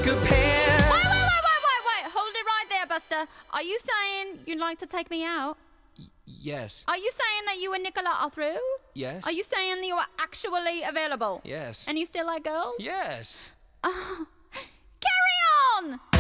a pair. Wait. Hold it right there, Buster. Are you saying you'd like to take me out? Yes. Are you saying that you and Nicola are through? Yes. Are you saying that you are actually available? Yes. And you still like girls? Yes. Carry on!